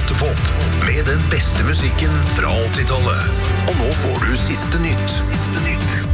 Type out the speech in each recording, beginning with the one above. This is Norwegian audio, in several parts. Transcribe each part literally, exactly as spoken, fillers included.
åtte-pop med den beste musikken fra åttitallet. Og nå får du siste nytt. Siste nytt.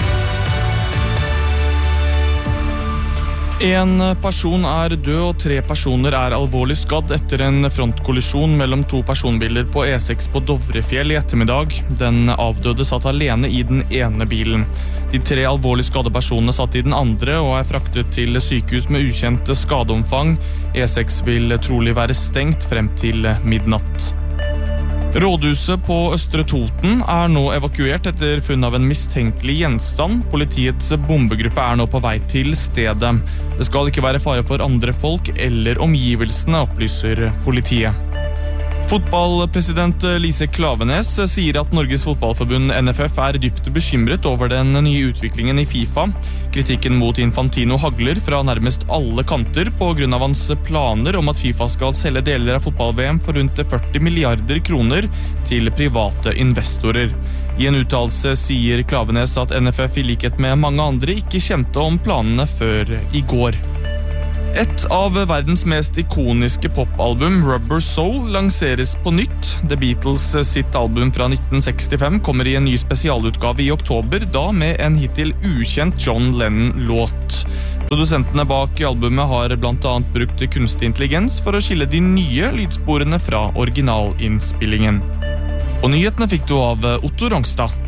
En person er død og tre personer er alvorlig skadd etter en frontkollisjon mellom to personbiler på E seks på Dovrefjell i ettermiddag. Den avdøde satt alene i den ene bilen. De tre alvorlig skadde personene satt i den andre og er fraktet til sykehus med ukjente skadeomfang. E seks vil trolig være stengt frem til midnatt. Rådhuset på Østre Toten er nå evakuert etter funn av en mistenkelig gjenstand. Politiets bombegruppe er nå på vei til stedet. Det skal ikke være fare for andre folk eller omgivelsene, opplyser politiet. Fotballpresident Lise Klaveness sier at Norges fotballforbund N F F er dypt bekymret over den nye utviklingen i FIFA. Kritikken mot Infantino hagler fra nærmest alle kanter på grunn av hans planer om at FIFA skal selge deler av fotball-V M for rundt førti milliarder kroner til private investorer. I en uttalelse sier Klaveness at N F F i likhet med mange andre ikke kjente om planene før i går. Et av verdens mest ikoniske popalbum, Rubber Soul, lanseres på nytt. The Beatles sitt album fra nitten sekstifem kommer i en ny spesialutgave i oktober, da med en hittil ukjent John Lennon-låt. Produsentene bak albumet har blant annet brukt kunstig intelligens for å skille de nye lydsporene fra originalinnspillingen. Og nyhetene fikk du av Otto Rongstad.